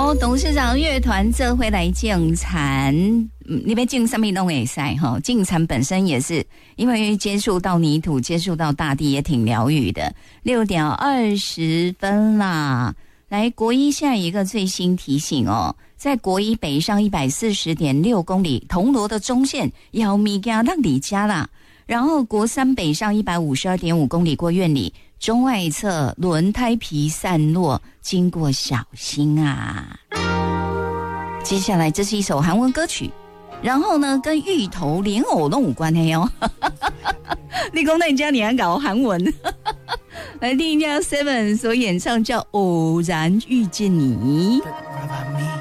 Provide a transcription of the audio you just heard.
好，董事长乐团这回来竞产，你被竞什么都可以赛哈。竞产本身也是因为接触到泥土，接触到大地，也挺疗愈的。6:20啦，来国一下一个最新提醒哦，在国一北上140.6公里，铜锣的中线要米加让你家啦。然后国三北上152.5公里过院里，中外侧轮胎皮散落，经过小心啊。接下来这是一首韩文歌曲，然后呢跟芋头莲藕都有关系哦。你说那家你还搞韩文？来听一下 Seven 所演唱叫《偶然遇见你》。